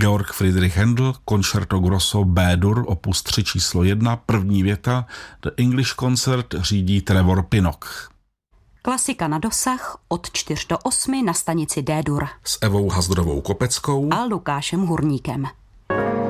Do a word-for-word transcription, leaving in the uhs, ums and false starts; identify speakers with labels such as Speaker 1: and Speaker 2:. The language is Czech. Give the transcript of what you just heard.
Speaker 1: Georg Friedrich Händel, Concerto Grosso B-dur, opus tři číslo jedna, první věta, The English Concert řídí Trevor Pinnock.
Speaker 2: Klasika na dosah od čtyř do osmi na stanici D-dur.
Speaker 1: S Evou Hazdrovou Kopeckou
Speaker 2: a Lukášem Hurníkem.